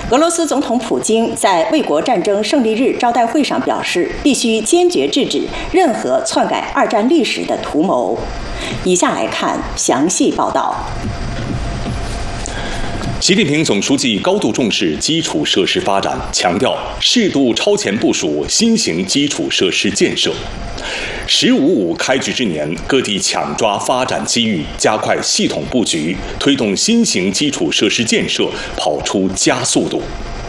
俄罗斯总统普京在卫国战争胜利日招待会上表示，必须坚决制止任何篡改二战历史的图谋。以下来看详细报道。 习近平总书记高度重视基础设施发展，强调适度超前部署新型基础设施建设。“15+5”开局之年，各地抢抓发展机遇，加快系统布局，推动新型基础设施建设跑出加速度。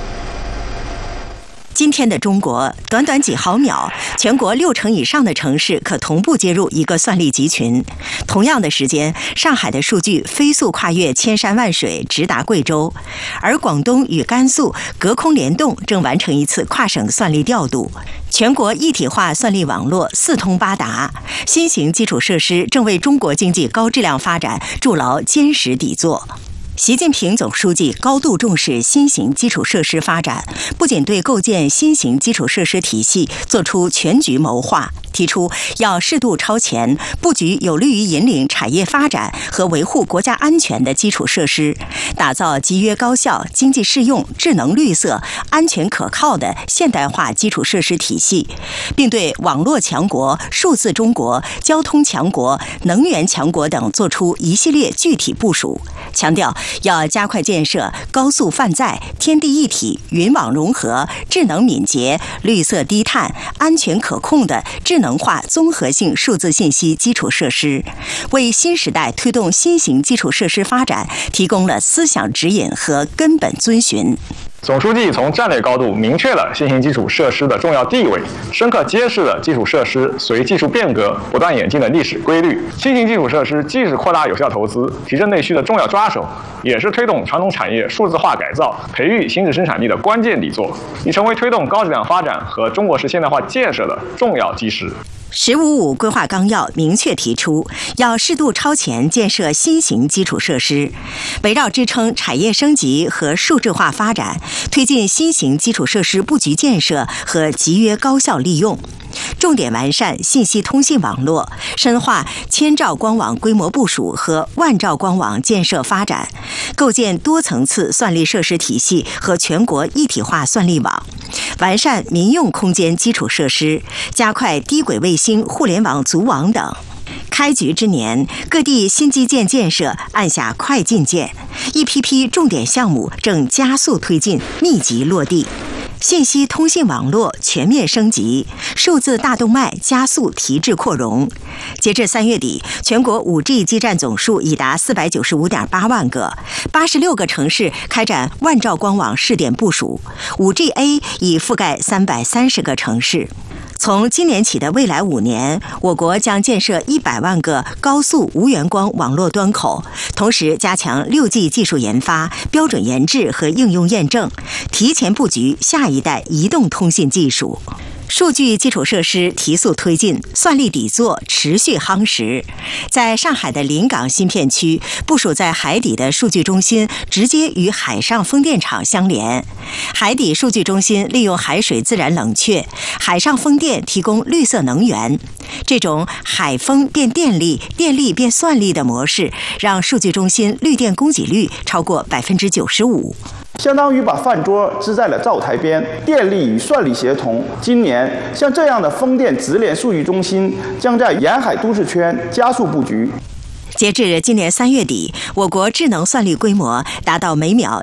今天的中国，短短几毫秒，全国60%以上的城市可同步接入一个算力集群。同样的时间，上海的数据飞速跨越千山万水，直达贵州，而广东与甘肃隔空联动，正完成一次跨省算力调度。全国一体化算力网络四通八达，新型基础设施正为中国经济高质量发展筑牢坚实底座。习近平总书记高度重视新型基础设施发展，不仅对构建新型基础设施体系作出全局谋划，提出要适度超前布局有利于引领产业发展和维护国家安全的基础设施，打造集约高效、经济适用、智能绿色、安全可靠的现代化基础设施体系，并对网络强国、数字中国、交通强国、能源强国等作出一系列具体部署，强调要加快建设高速泛在、天地一体、云网融合、智能敏捷、绿色低碳、安全可控的智能化综合性数字信息基础设施，为新时代推动新型基础设施发展提供了思想指引和根本遵循。 总书记从战略高度明确了新型基础设施的重要地位，深刻揭示了基础设施随技术变革不断演进的历史规律。新型基础设施既是扩大有效投资、提振内需的重要抓手，也是推动传统产业数字化改造、培育新质生产力的关键底座，已成为推动高质量发展和中国式现代化建设的重要基石。 “15+5”规划纲要明确提出，要适度超前建设新型基础设施，围绕支撑产业升级和数字化发展，推进新型基础设施布局建设和集约高效利用。重点完善信息通信网络，深化1000兆光网规模部署和10000兆光网建设发展，构建多层次算力设施体系和全国一体化算力网，完善民用空间基础设施，加快低轨卫星互联网组网等。开局之年，各地新基建建设按下快进键，一批批重点项目正加速推进，密集落地。信息通信网络全面升级，数字大动脉加速提质扩容。截至3月底，全国5G 基站总数已达495.8万个，86个城市开展10000兆光网试点部署，5G-A 已覆盖330个城市。从今年起的未来5年，我国将建设100万个高速无源光网络端口，同时加强6G 技术研发、标准研制和应用验证，提前布局下一代移动通信技术。数据基础设施提速推进，算力底座持续夯实。在上海的临港新片区，部署在海底的数据中心直接与海上风电场相连。海底数据中心利用海水自然冷却，海上风电提供绿色能源。这种海风变电力、电力变算力的模式，让数据中心绿电供给率超过95%。 相当于把饭桌支在了灶台边，电力与算力协同。今年，像这样的风电直连数据中心将在沿海都市圈加速布局。 截至今年3月底，我国智能算力规模达到每秒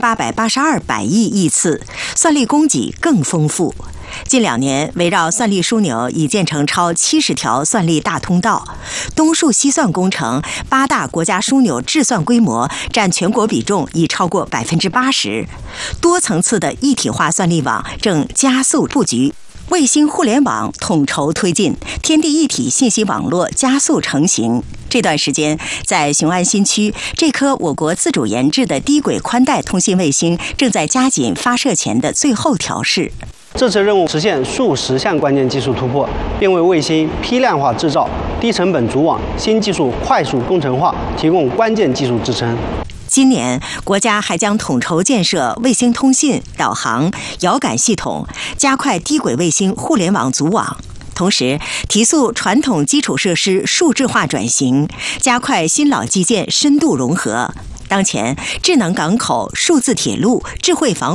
1882百亿亿次，算力供给更丰富。近2年，围绕算力枢纽已建成超70条算力大通道，东数西算工程8大国家枢纽制算规模占全国比重已超过80%，多层次的一体化算力网正加速布局。卫星互联网统筹推进，天地一体信息网络加速成型。这段时间，在雄安新区，这颗我国自主研制的低轨宽带通信卫星正在加紧发射前的最后调试。 这次任务实现数10项关键技术突破，并为卫星批量化制造、低成本组网、新技术快速工程化提供关键技术支撑。 今年，国家还将统筹建设卫星通信、导航、遥感系统，加快低轨卫星互联网组网。同时，提速传统基础设施数字化转型，加快新老基建深度融合。当前，智能港口、数字铁路、智慧防